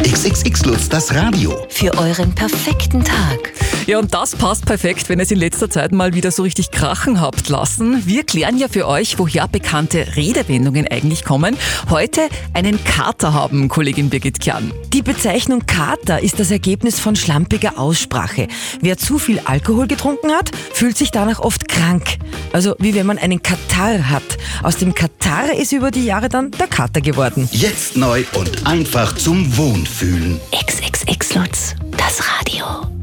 XXX Lutz, das Radio. Für euren perfekten Tag. Ja, und das passt perfekt, wenn ihr es in letzter Zeit mal wieder so richtig krachen habt lassen. Wir klären ja für euch, woher bekannte Redewendungen eigentlich kommen. Heute einen Kater haben, Kollegin Birgit Kern. Die Bezeichnung Kater ist das Ergebnis von schlampiger Aussprache. Wer zu viel Alkohol getrunken hat, fühlt sich danach oft krank. Also wie wenn man einen Katarrh hat. Aus dem Katarrh ist über die Jahre dann der Kater geworden. Jetzt neu und einfach zum Wohnfühlen. XXX Lutz, das Radio.